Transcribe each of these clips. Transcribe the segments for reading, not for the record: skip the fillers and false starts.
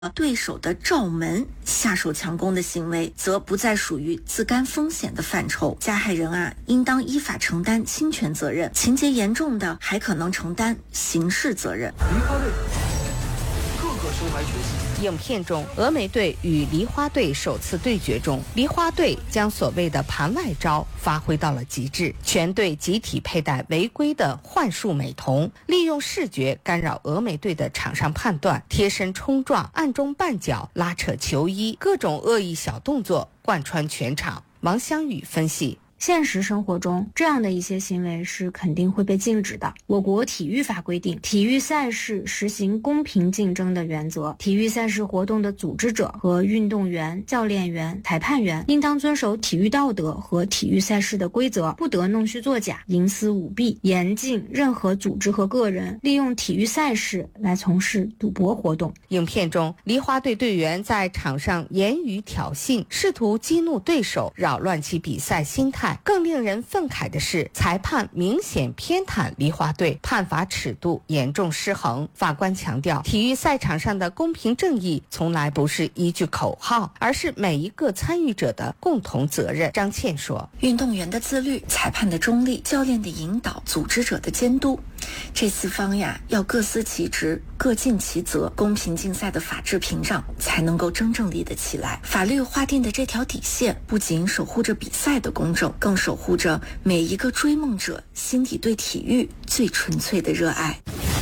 对手的罩门、下手强攻的行为，则不再属于自甘风险的范畴。加害人应当依法承担侵权责任，情节严重的还可能承担刑事责任。 梨花队各个身怀绝技。 影片中，峨眉队与梨花队首次对决中，梨花队将所谓的盘外招发挥到了极致，全队集体佩戴违规的幻术美瞳，利用视觉干扰峨眉队的场上判断，贴身冲撞、暗中绊脚、拉扯球衣，各种恶意小动作贯穿全场。王香宇分析。 现实生活中，这样的一些行为是肯定会被禁止的。我国体育法规定，体育赛事实行公平竞争的原则，体育赛事活动的组织者和运动员、教练员、裁判员应当遵守体育道德和体育赛事的规则，不得弄虚作假、营私舞弊，严禁任何组织和个人利用体育赛事来从事赌博活动。 影片中，梨花队队员在场上言语挑衅，试图激怒对手，扰乱其比赛心态。更令人愤慨的是，裁判明显偏袒梨花队，判罚尺度严重失衡。法官强调，体育赛场上的公平正义从来不是一句口号，而是每一个参与者的共同责任。张倩说， 运动员的自律、裁判的中立、教练的引导、组织者的监督，这四方要各司其职，各尽其责，公平竞赛的法治屏障才能够真正立得起来。法律划定的这条底线，不仅守护着比赛的公正，更守护着每一个追梦者心底对体育最纯粹的热爱。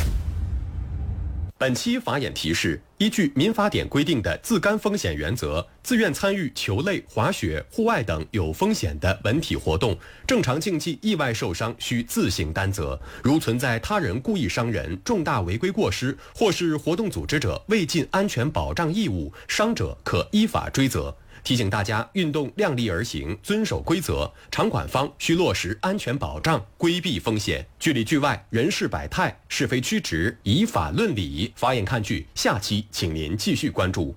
本期法眼提示：依据民法典规定的自甘风险原则，自愿参与球类、滑雪、户外等有风险的文体活动，正常竞技意外受伤需自行担责。如存在他人故意伤人、重大违规过失，或是活动组织者未尽安全保障义务，伤者可依法追责。提醒大家运动量力而行，遵守规则，场馆方需落实安全保障，规避风险，剧里剧外，人事百态，是非曲直，以法论理。法眼看剧，下期请您继续关注。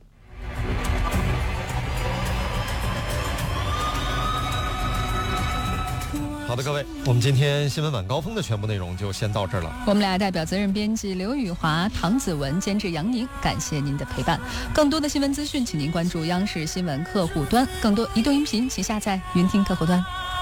好的，各位，我们今天新闻晚高峰的全部内容就先到这儿了。 我们俩代表责任编辑刘宇华、唐子文，监制杨宁，感谢您的陪伴。更多的新闻资讯，请您关注央视新闻客户端。更多移动音频，请下载云听客户端。